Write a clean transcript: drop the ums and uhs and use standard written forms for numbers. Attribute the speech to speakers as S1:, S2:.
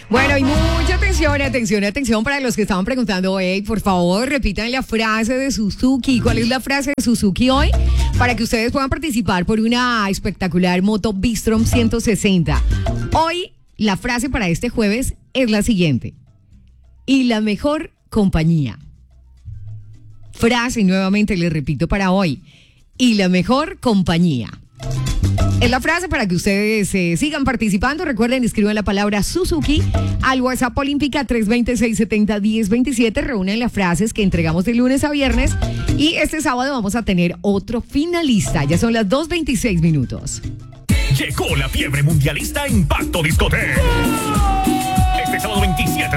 S1: Bueno, y mucha atención para los que estaban preguntando, por favor, repitan la frase de Suzuki. ¿Cuál es la frase de Suzuki hoy? Para que ustedes puedan participar por una espectacular moto Bistrom 160. Hoy, la frase para este jueves es la siguiente. Y la mejor compañía. Frase, nuevamente les repito para hoy. Y la mejor compañía. Es la frase para que ustedes sigan participando. Recuerden, escriban la palabra Suzuki al WhatsApp Olímpica 320-670-1027. Reúnen las frases que entregamos de lunes a viernes. Y este sábado vamos a tener otro finalista. Ya son las 2:26.
S2: Llegó la fiebre mundialista en Pacto Discoteca. Este sábado 27